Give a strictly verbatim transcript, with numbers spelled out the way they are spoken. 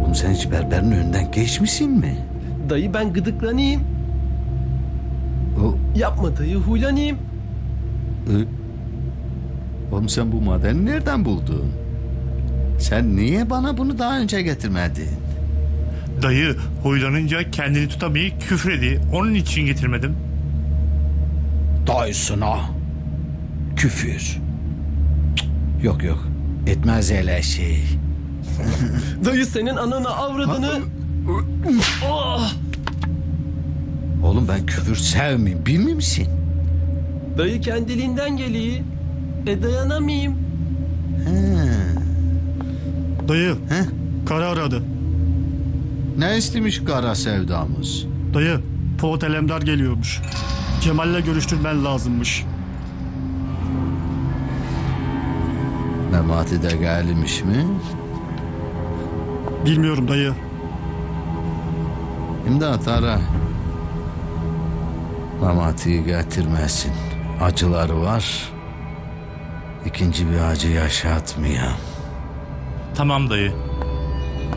Oğlum sen hiç berberin önünden geçmişsin mi? Dayı ben gıdıklanayım. O, Yapma dayı, huylanayım. e, oğlum sen bu madeni nereden buldun? Sen niye bana bunu daha önce getirmedin? Dayı huylanınca kendini tutamayıp küfredi. Onun için getirmedim. Dayısına küfür. Cık, yok yok, etmez öyle şey. Dayı senin ananı avradını. Oh! Oğlum ben küfür sevmeyeyim, bilmiyor musun? Dayı kendiliğinden geliyor. E dayanamayayım. He. Dayı He? karı aradı. Ne istemiş kara sevdamız? Dayı Polat Alemdar geliyormuş. Cemal'le görüştürmen lazımmış. Memati de gelmiş mi? Bilmiyorum dayı. İmdat ara. Memati'yi getirmesin. Acıları var. İkinci bir acı yaşatmayayım. Tamam dayı.